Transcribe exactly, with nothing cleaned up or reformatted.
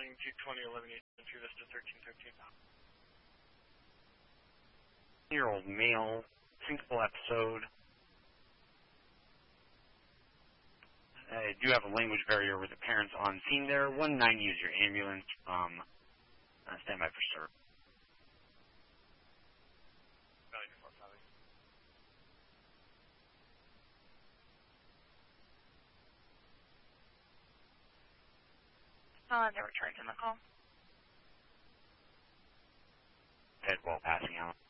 calling two twenty eleven eight two Vista thirteen thirteen. Year-old male, single episode. I do have a language barrier with the parents on scene there. one nine use your ambulance. Um, uh, stand by for service. Uh, they're returning the call. Head while passing out.